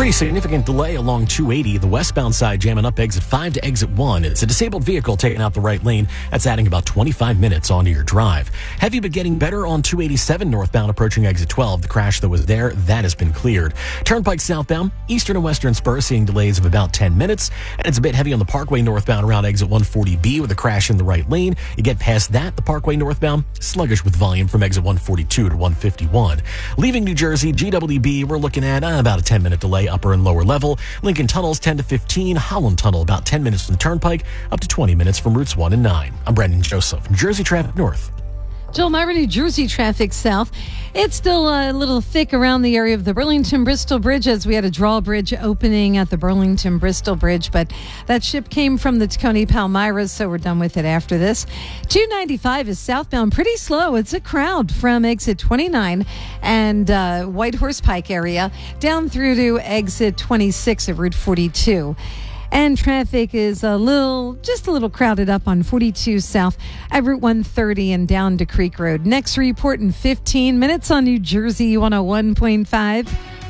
Pretty significant delay along 280, the westbound side jamming up exit 5 to exit 1. It's a disabled vehicle taking out the right lane. That's adding about 25 minutes onto your drive. Heavy but getting better on 287 northbound approaching exit 12. The crash that was there, that has been cleared. Turnpike southbound, eastern and western spur seeing delays of about 10 minutes. And it's a bit heavy on the Parkway northbound around exit 140B with a crash in the right lane. You get past that, the Parkway northbound, sluggish with volume from exit 142 to 151. Leaving New Jersey, GWB, we're looking at about a 10-minute delay upper and lower level. Lincoln Tunnels 10 to 15. Holland Tunnel about 10 minutes from the Turnpike, up to 20 minutes from routes 1 and 9. I'm Brendan Joseph, New Jersey Traffic North. Joel Myra, New Jersey traffic south. It's still a little thick around the area of the Burlington-Bristol Bridge as we had a drawbridge opening at the Burlington-Bristol Bridge, but that ship came from the Tacony-Palmyra, so we're done with it after this. 295 is southbound, pretty slow. It's a crowd from exit 29 and White Horse Pike area down through to exit 26 of Route 42. And traffic is just a little crowded up on 42 south at Route 130 and down to Creek Road. Next report in 15 minutes on New Jersey 101.5.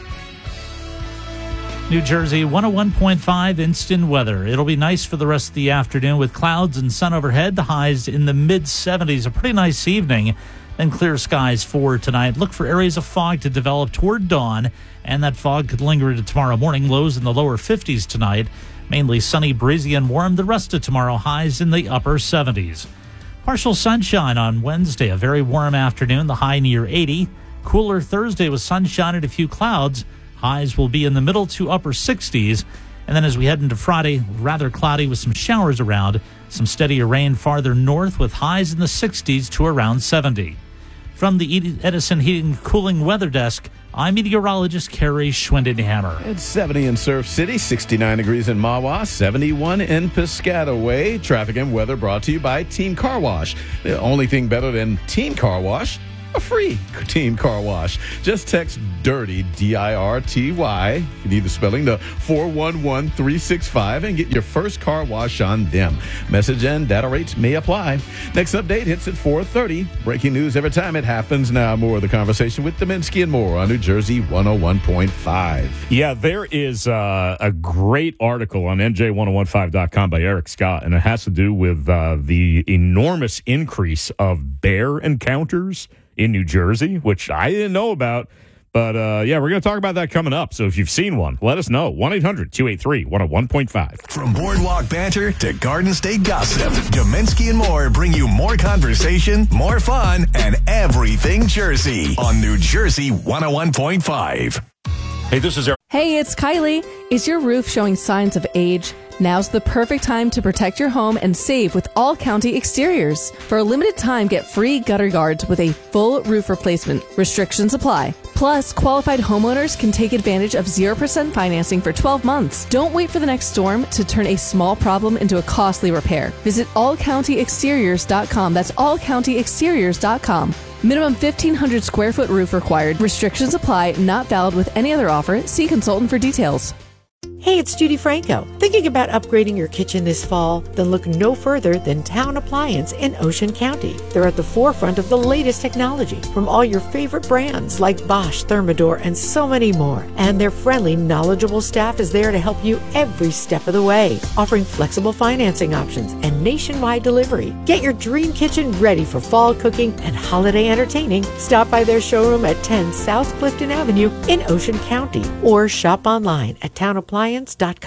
New Jersey 101.5 instant weather. It'll be nice for the rest of the afternoon with clouds and sun overhead. The highs in the mid-70s. A pretty nice evening. Then clear skies for tonight. Look for areas of fog to develop toward dawn, and that fog could linger into tomorrow morning. Lows in the lower 50s tonight. Mainly sunny, breezy, and warm. The rest of tomorrow, highs in the upper 70s. Partial sunshine on Wednesday. A very warm afternoon. The high near 80. Cooler Thursday with sunshine and a few clouds. Highs will be in the middle to upper 60s. And then as we head into Friday, rather cloudy with some showers around. Some steadier rain farther north with highs in the 60s to around 70. From the Edison Heating and Cooling Weather Desk, I'm meteorologist Carrie Schwindenhammer. It's 70 in Surf City, 69 degrees in Mahwah, 71 in Piscataway. Traffic and weather brought to you by Team Car Wash. The only thing better than Team Car Wash, a free Team Car Wash. Just text DIRTY, D-I-R-T-Y, if you need the spelling, to 411-365 and get your first car wash on them. Message and data rates may apply. Next update hits at 4:30. Breaking news every time it happens. Now more of the conversation with Dominski and more on New Jersey 101.5. Yeah, there is a great article on NJ1015.com by Eric Scott, and it has to do with the enormous increase of bear encounters in New Jersey, which I didn't know about. But, yeah, we're going to talk about that coming up. So if you've seen one, let us know. 1-800-283-101.5. From boardwalk banter to Garden State gossip, Dominski and more bring you more conversation, more fun, and everything Jersey on New Jersey 101.5. Hey, this is Eric. Hey, it's Kylie. Is your roof showing signs of age? Now's the perfect time to protect your home and save with All County Exteriors. For a limited time, get free gutter guards with a full roof replacement. Restrictions apply. Plus, qualified homeowners can take advantage of 0% financing for 12 months. Don't wait for the next storm to turn a small problem into a costly repair. Visit allcountyexteriors.com. That's allcountyexteriors.com. Minimum 1,500 square foot roof required. Restrictions apply. Not valid with any other offer. See consultant for details. Hey, it's Judy Franco. Thinking about upgrading your kitchen this fall? Then look no further than Town Appliance in Ocean County. They're at the forefront of the latest technology from all your favorite brands like Bosch, Thermador, and so many more. And their friendly, knowledgeable staff is there to help you every step of the way, offering flexible financing options and nationwide delivery. Get your dream kitchen ready for fall cooking and holiday entertaining. Stop by their showroom at 10 South Clifton Avenue in Ocean County or shop online at townappliance.com.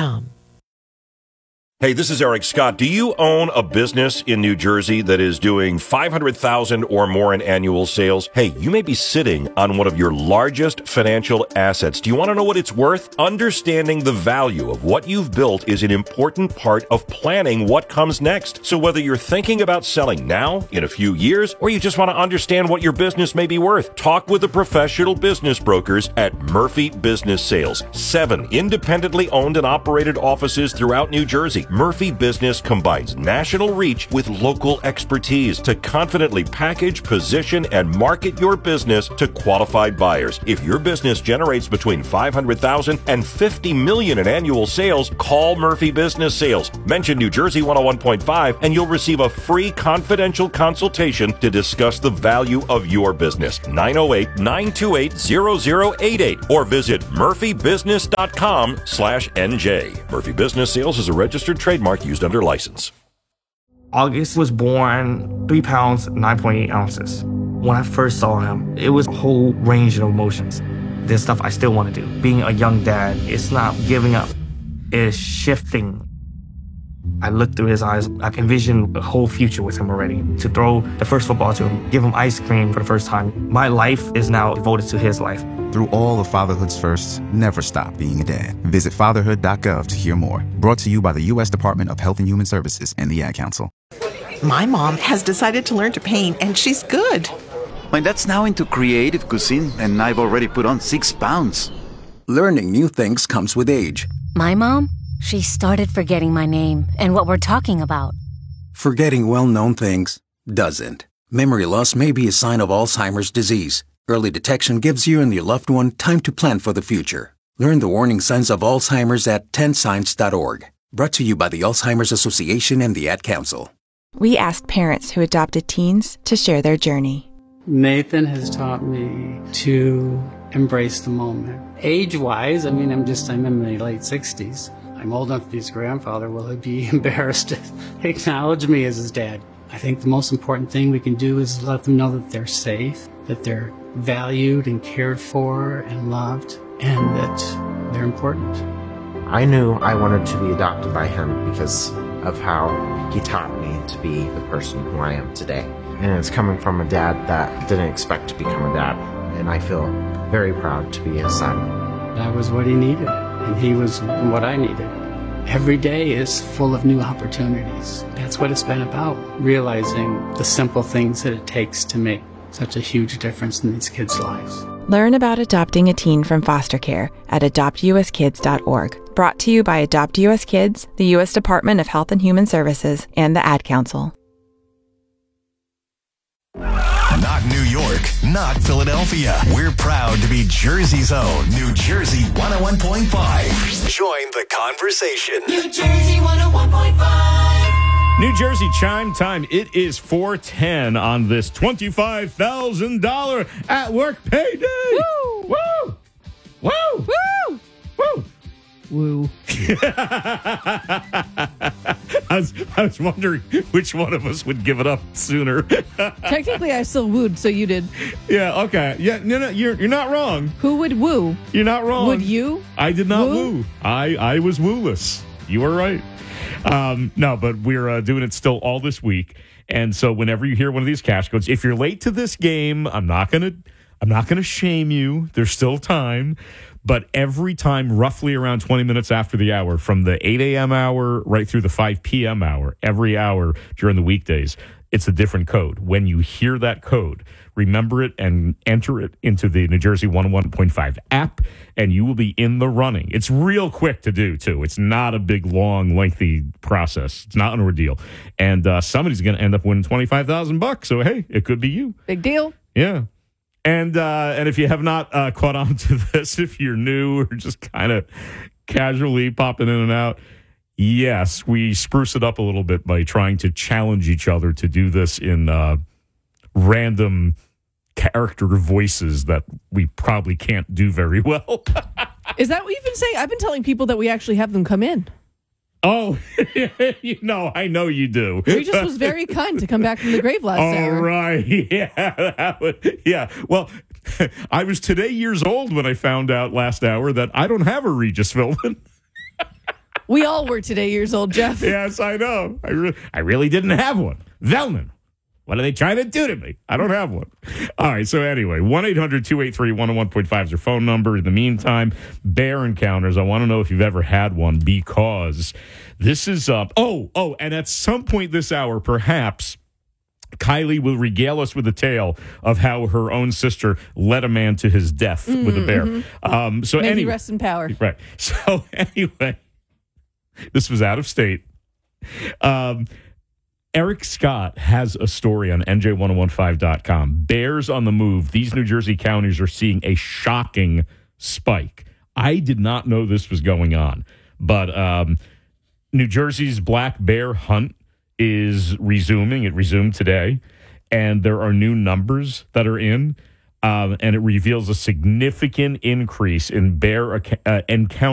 Hey, this is Eric Scott. Do you own a business in New Jersey that is doing $500,000 or more in annual sales? Hey, you may be sitting on one of your largest financial assets. Do you want to know what it's worth? Understanding the value of what you've built is an important part of planning what comes next. So whether you're thinking about selling now, in a few years, or you just want to understand what your business may be worth, talk with the professional business brokers at Murphy Business Sales. 7 independently owned and operated offices throughout New Jersey. Murphy Business combines national reach with local expertise to confidently package, position, and market your business to qualified buyers. If your business generates between $500,000 and $50 million in annual sales, call Murphy Business Sales. Mention New Jersey 101.5 and you'll receive a free confidential consultation to discuss the value of your business. 908-928-0088 or visit murphybusiness.com/NJ. Murphy Business Sales is a registered trademark used under license. August was born 3 pounds, 9.8 ounces. When I first saw him, it was a whole range of emotions. There's stuff I still want to do. Being a young dad, it's not giving up. It's shifting. I looked through his eyes. I envisioned a whole future with him already. To throw the first football to him, give him ice cream for the first time. My life is now devoted to his life. Through all of fatherhood's firsts, never stop being a dad. Visit fatherhood.gov to hear more. Brought to you by the U.S. Department of Health and Human Services and the Ad Council. My mom has decided to learn to paint, and she's good. My dad's now into creative cuisine, and I've already put on 6 pounds. Learning new things comes with age. My mom? She started forgetting my name and what we're talking about. Forgetting well-known things doesn't. Memory loss may be a sign of Alzheimer's disease. Early detection gives you and your loved one time to plan for the future. Learn the warning signs of Alzheimer's at 10signs.org. Brought to you by the Alzheimer's Association and the Ad Council. We asked parents who adopted teens to share their journey. Nathan has taught me to embrace the moment. Age-wise, I'm in my late 60s. I'm old enough to be his grandfather. Will he be embarrassed to acknowledge me as his dad? I think the most important thing we can do is let them know that they're safe, that they're valued and cared for and loved, and that they're important. I knew I wanted to be adopted by him because of how he taught me to be the person who I am today. And it's coming from a dad that didn't expect to become a dad, and I feel very proud to be his son. That was what he needed, and he was what I needed. Every day is full of new opportunities. That's what it's been about, realizing the simple things that it takes to make such a huge difference in these kids' lives. Learn about adopting a teen from foster care at adoptuskids.org. Brought to you by Adopt U.S. Kids, the U.S. Department of Health and Human Services, and the Ad Council. Not New York, not Philadelphia. We're proud to be Jersey's own New Jersey 101.5. Join the conversation. New Jersey 101.5. New Jersey chime time. It is 4:10 on this $25,000 at work payday. Woo! Woo! Woo! Woo! Woo! Woo. I was wondering which one of us would give it up sooner. Technically, I still wooed, so you did. Yeah, okay. Yeah, no, you're not wrong. Who would woo? You're not wrong. Would you? I did not woo. I was wooless. You were right. No, but we're doing it still all this week. And so whenever you hear one of these cash codes, if you're late to this game, I'm not gonna shame you. There's still time. But every time, roughly around 20 minutes after the hour, from the 8 a.m. hour right through the 5 p.m. hour, every hour during the weekdays, it's a different code. When you hear that code, remember it and enter it into the New Jersey 101.5 app, and you will be in the running. It's real quick to do, too. It's not a big, long, lengthy process. It's not an ordeal. And somebody's going to end up winning $25,000. So, hey, it could be you. Big deal. Yeah. And if you have not caught on to this, if you're new or just kind of casually popping in and out, yes, we spruce it up a little bit by trying to challenge each other to do this in random character voices that we probably can't do very well. Is that what you've been saying? I've been telling people that we actually have them come in. Oh, I know you do. Regis was very kind to come back from the grave last hour. All right. Yeah. Well, I was today years old when I found out last hour that I don't have a Regis Philbin. We all were today years old, Jeff. Yes, I know. I really didn't have one. Velman. What are they trying to do to me? I don't have one. All right, so anyway, 1-800-283-101.5 is your phone number. In the meantime, bear encounters. I want to know if you've ever had one because this is up. And at some point this hour, perhaps Kylie will regale us with a tale of how her own sister led a man to his death with a bear. May he rest in power. Right. So anyway, this was out of state. Eric Scott has a story on NJ1015.com. Bears on the move. These New Jersey counties are seeing a shocking spike. I did not know this was going on, but New Jersey's black bear hunt is resuming. It resumed today, and there are new numbers that are in, and it reveals a significant increase in bear encounters